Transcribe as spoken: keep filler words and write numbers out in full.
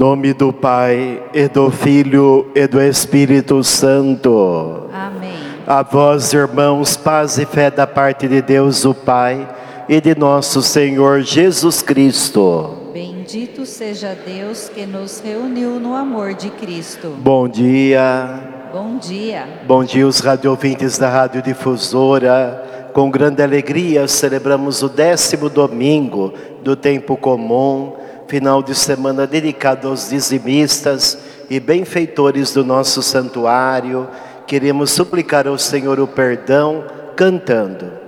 Em nome do Pai, e do Filho, e do Espírito Santo. Amém. A vós, irmãos, paz e fé da parte de Deus, o Pai, e de nosso Senhor Jesus Cristo. Bendito seja Deus que nos reuniu no amor de Cristo. Bom dia. Bom dia. Bom dia, os radiovintes da Rádio Difusora. Com grande alegria celebramos o décimo domingo do tempo comum, final de semana dedicado aos dizimistas e benfeitores do nosso santuário. Queremos suplicar ao Senhor o perdão cantando.